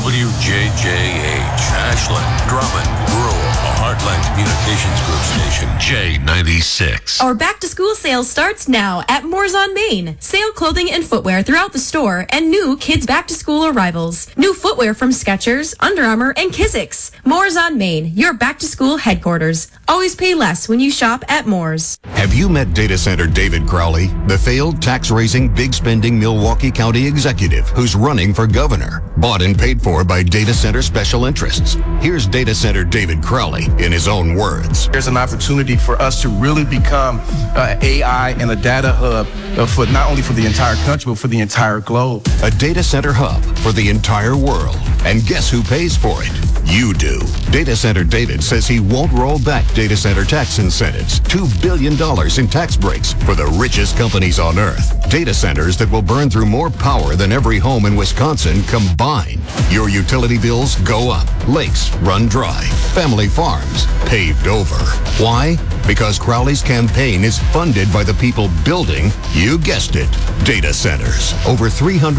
WJJH, Ashland, Drummond, Rural, a Heartland Communications Group station, J96. Our back-to-school sale starts now at Moore's on Main. Sale clothing and footwear throughout the store and new kids' back-to-school arrivals. New footwear from Skechers, Under Armour, and Kizzicks. Moore's on Main, your back-to-school headquarters. Always pay less when you shop at Moore's. Have you met data center David Crowley, the failed tax-raising, big-spending Milwaukee County executive who's running for governor? Bought and paid for by data center special interests. Here's data center David Crowley in his own words. There's an opportunity for us to really become AI and a data hub for not only for the entire country, but for the entire globe. A data center hub for the entire world. And guess who pays for it? You do. Data Center David says he won't roll back data center tax incentives. $2 billion in tax breaks for the richest companies on earth. Data centers that will burn through more power than every home in Wisconsin combined. Your utility bills go up. Lakes run dry. Family farms paved over. Why? Because Crowley's campaign is funded by the people building, you guessed it, data centers. Over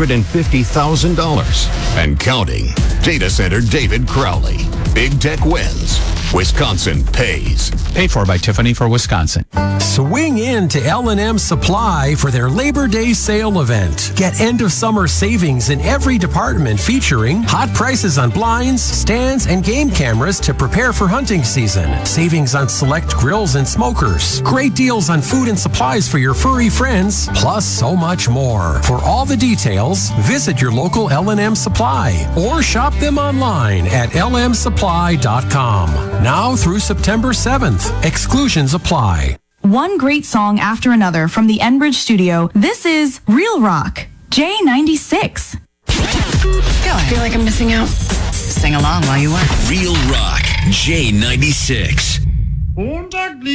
$350,000 and counting. Data Center David Crowley. Big tech wins. Wisconsin pays. Paid for by Tiffany for Wisconsin. Swing in to L&M Supply for their Labor Day sale event. Get end of summer savings in every department featuring hot prices on blinds, stands, and game cameras to prepare for hunting season. Savings on select grills and smokers. Great deals on food and supplies for your furry friends, plus so much more. For all the details, visit your local L&M Supply or shop them online at lmsupply.com. Now through September 7th. Exclusions apply. One great song after another from the Enbridge studio. This is Real Rock, J96. I feel like I'm missing out. Sing along while you work. Real Rock, J96.